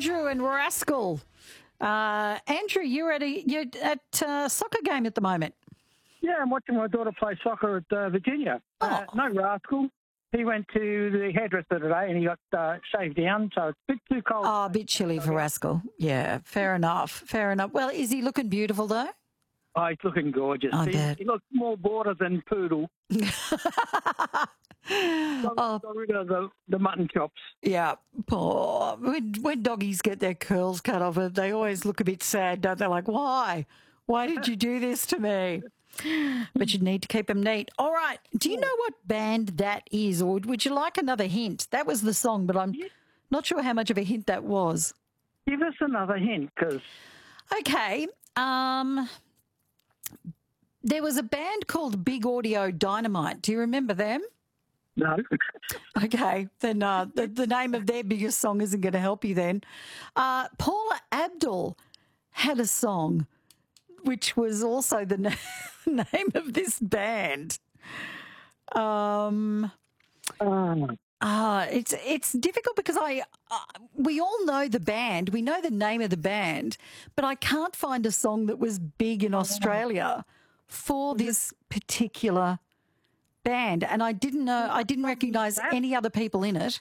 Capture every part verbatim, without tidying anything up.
Andrew and Rascal. Uh, Andrew, you're at a you're at a soccer game at the moment. Yeah, I'm watching my daughter play soccer at uh, Virginia. Oh. Uh, no Rascal. He went to the hairdresser today and he got uh, shaved down, so it's a bit too cold. Oh, a bit chilly for Rascal. Yeah, fair enough. Fair enough. Well, is he looking beautiful though? Oh, he's looking gorgeous. I he, bet. he looks more border than poodle. got, Oh. got rid of the, the mutton chops. Yeah, poor. When, when doggies get their curls cut off, they always look a bit sad, don't they? Like, why? Why did you do this to me? But you need to keep them neat. All right. Do you know what band that is, or would you like another hint? That was the song, but I'm not sure how much of a hint that was. Give us another hint, because... Okay. Um, there was a band called Big Audio Dynamite. Do you remember them? No. Okay, then uh, the, the name of their biggest song isn't going to help you then. Uh, Paula Abdul had a song which was also the na- name of this band. Um, Oh. uh, it's it's difficult because I uh, we all know the band, we know the name of the band, but I can't find a song that was big in Australia for this particular band, and I didn't know, I didn't recognise any other people in it.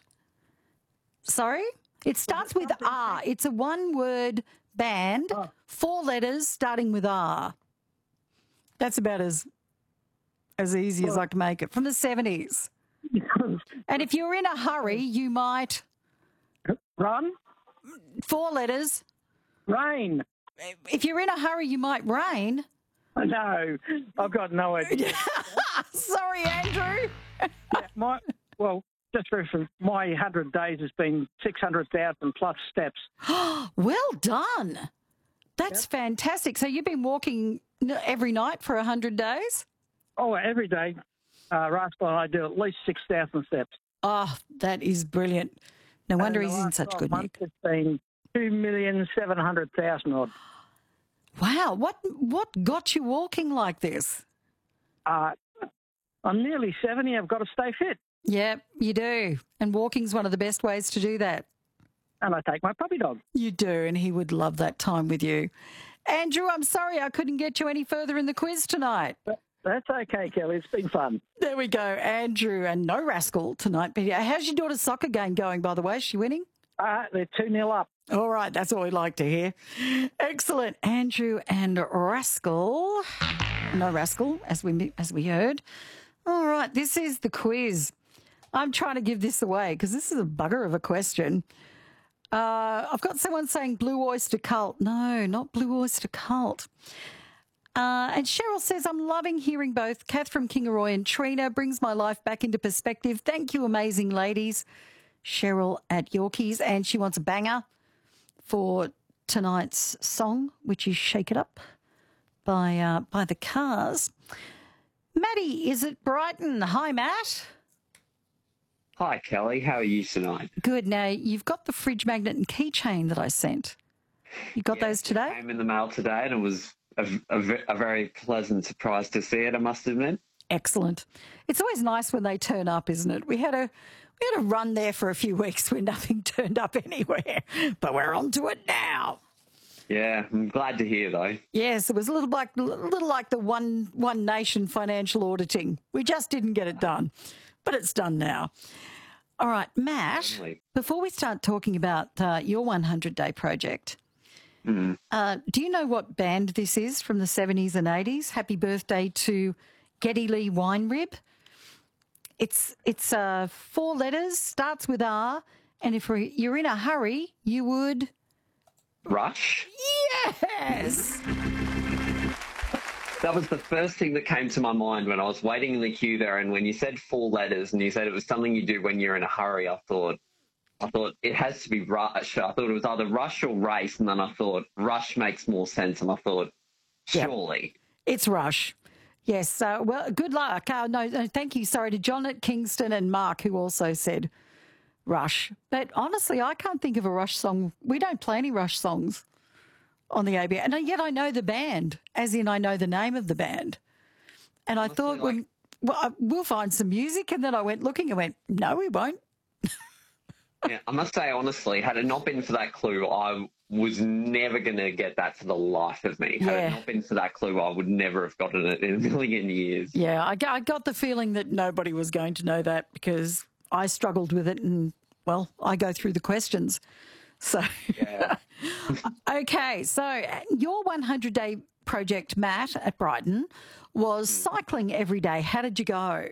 Sorry? It starts with R. It's a one-word band, four letters starting with R. That's about as as easy as I can make it. From the seventies. And if you're in a hurry, you might... Run? Four letters. Rain. If you're in a hurry, you might rain. No, I've got no idea. Sorry, Andrew. Yeah, my, well, just for for my one hundred days has been six hundred thousand plus steps. Well done. That's fantastic. So you've been walking n- every night for one hundred days? Oh, every day, uh, Rascal and I do at least six thousand steps. Oh, that is brilliant. No wonder And he's the in last such twelve good months, nick. It's been two million seven hundred thousand odd. Wow. What, what got you walking like this? Uh, I'm nearly seventy. I've got to stay fit. Yeah, you do. And walking's one of the best ways to do that. And I take my puppy dog. You do, and he would love that time with you. Andrew, I'm sorry I couldn't get you any further in the quiz tonight. But that's okay, Kelly. It's been fun. There we go, Andrew, and no Rascal tonight. But how's your daughter's soccer game going, by the way? Is she winning? Uh, they're two nil up. All right, that's what we like to hear. Excellent, Andrew and Rascal. No Rascal, as we as we heard. All right, this is the quiz. I'm trying to give this away because this is a bugger of a question. Uh, I've got someone saying Blue Oyster Cult. No, not Blue Oyster Cult. Uh, and Cheryl says, I'm loving hearing both Kath from Kingaroy and Trina. Brings my life back into perspective. Thank you, amazing ladies. Cheryl at Yorkies. And she wants a banger for tonight's song, which is Shake It Up by, uh, by The Cars. Matty is at Brighton. Hi, Matt. Hi, Kelly. How are you tonight? Good. Now, you've got the fridge magnet and keychain that I sent. You got Yeah, those it today? came in the mail today, and it was a, a, ve- a very pleasant surprise to see it, I must admit. Excellent. It's always nice when they turn up, isn't it? We had a we had a run there for a few weeks where nothing turned up anywhere, but we're on to it now. Yeah, I'm glad to hear, though. Yes, it was a little like a little like the one one nation financial auditing. We just didn't get it done, but it's done now. All right, Matt. Certainly. Before we start talking about uh, your one hundred day project, Mm. uh, do you know what band this is from the seventies and eighties? Happy birthday to Geddy Lee Weinrib. It's it's uh, four letters, starts with R, and if you're in a hurry, you would... Rush? Yes! That was the first thing that came to my mind when I was waiting in the queue there, and when you said four letters and you said it was something you do when you're in a hurry, I thought, I thought it has to be Rush. I thought it was either Rush or Race, and then I thought Rush makes more sense, and I thought, Yep. surely. It's Rush. Yes. Uh, well, good luck. Uh, no, no, thank you. Sorry to John at Kingston and Mark, who also said Rush. But honestly, I can't think of a Rush song. We don't play any Rush songs on the A B A. And yet I know the band, as in I know the name of the band. And I thought, like- when, well, uh, we'll find some music. And then I went looking and went, no, we won't. Yeah, I must say, honestly, had it not been for that clue, I was never going to get that for the life of me. Had Yeah. it not been for that clue, I would never have gotten it in a million years. Yeah, I, I got the feeling that nobody was going to know that because I struggled with it and, well, I go through the questions. So, Yeah. okay, so your hundred day project, Matt, at Brighton, was cycling every day. How did you go?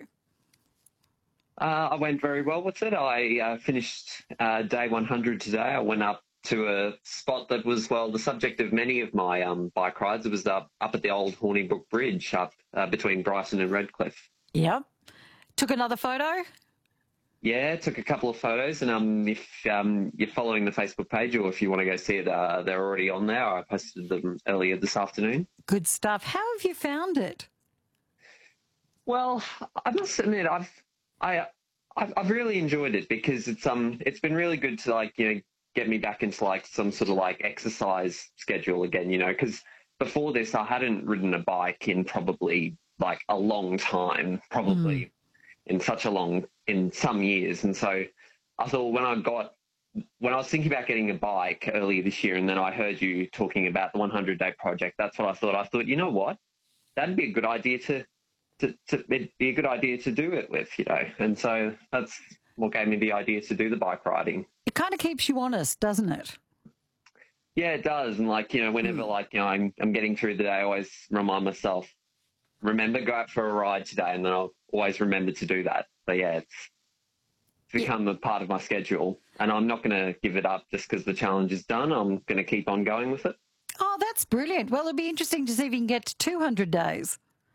Uh, I went very well with it. I uh, finished uh, day one hundred today. I went up to a spot that was, well, the subject of many of my um, bike rides. It was up, up at the old Hornybrook Bridge up uh, between Brighton and Redcliffe. Yep. Took another photo? Yeah, took a couple of photos, and um, if um, you're following the Facebook page or if you want to go see it, uh, they're already on there. I posted them earlier this afternoon. Good stuff. How have you found it? Well, I must admit, I've I I've, I've really enjoyed it because it's um it's been really good to like you know get me back into like some sort of like exercise schedule again. You know, because before this I hadn't ridden a bike in probably like a long time, probably. Mm. in such a long, in some years. And so I thought when I got, when I was thinking about getting a bike earlier this year and then I heard you talking about the hundred day project, that's what I thought. I thought, you know what, that'd be a good idea to, to, to it'd be a good idea to do it with, you know. And so that's what gave me the idea to do the bike riding. It kind of keeps you honest, doesn't it? Yeah, it does. And like, you know, whenever mm. like, you know, I'm, I'm getting through the day, I always remind myself, remember, go out for a ride today, and then I'll always remember to do that. But yeah, it's, it's become yeah. a part of my schedule, and I'm not going to give it up just because the challenge is done. I'm going to keep on going with it. Oh, that's brilliant. Well, it'll be interesting to see if you can get to two hundred days.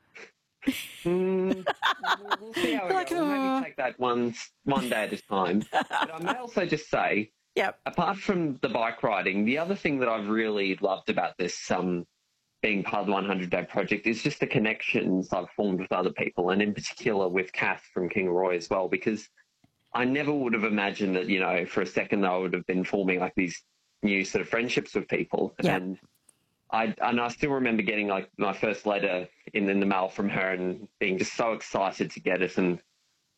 mm, we'll see how we like, go. We'll maybe uh... take that one, one day at a time. But I may also just say, yep. apart from the bike riding, the other thing that I've really loved about this um, being part of the hundred day project is just the connections I've formed with other people, and in particular with Kath from Kingaroy as well, because I never would have imagined that, you know, for a second I would have been forming like these new sort of friendships with people. Yeah. And I and I still remember getting like my first letter in, in the mail from her and being just so excited to get it, and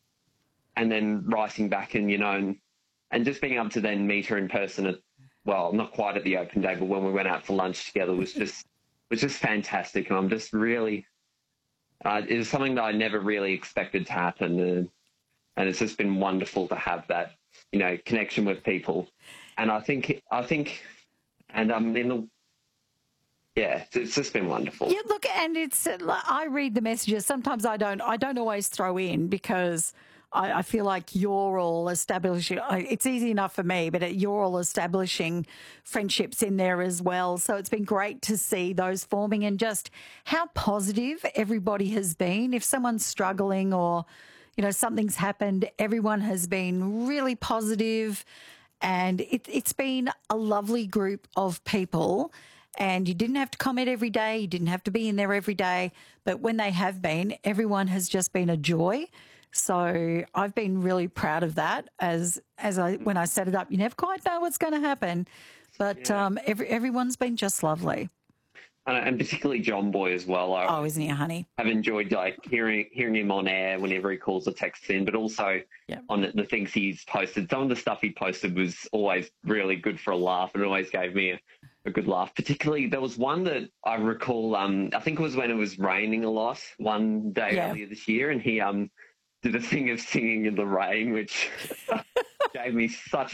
and then writing back and, you know, and, and just being able to then meet her in person at, well, not quite at the open day, but when we went out for lunch together was just was just fantastic. And I'm just really, uh, it was something that I never really expected to happen. And, and it's just been wonderful to have that, you know, connection with people. And I think, I think, and I'm in the, yeah, it's just been wonderful. Yeah, look, and it's, I read the messages. Sometimes I don't, I don't always throw in because I, I feel like you're all establishing, it's easy enough for me, but you're all establishing friendships in there as well. So it's been great to see those forming and just how positive everybody has been. If someone's struggling or, you know, something's happened, everyone has been really positive, and it, it's been a lovely group of people. And you didn't have to comment every day. You didn't have to be in there every day. But when they have been, everyone has just been a joy. So I've been really proud of that. As as I when I set it up, you never quite know what's going to happen, but yeah. um, every everyone's been just lovely, and, and particularly John Boy as well. I oh, isn't he, honey? I've enjoyed like hearing hearing him on air whenever he calls or texts in, but also yep. on the, the things he's posted. Some of the stuff he posted was always really good for a laugh, and it always gave me a, a good laugh. Particularly, there was one that I recall. Um, I think it was when it was raining a lot one day yeah. earlier this year, and he um. did a thing of singing in the rain, which gave me such